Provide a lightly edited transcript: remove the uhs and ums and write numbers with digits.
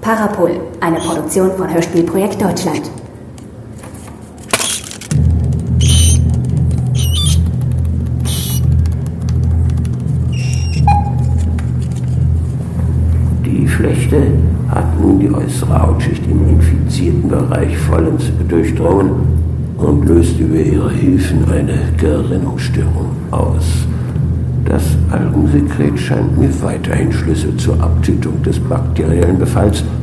Parapol, eine Produktion von Hörspielprojekt Deutschland. Die Flechte hat nun die äußere Hautschicht im infizierten Bereich vollends durchdrungen und löst über ihre Hilfen eine Gerinnungsstörung aus. Das Algensekret scheint mir weiterhin Schlüssel zur Abtötung des bakteriellen Befalls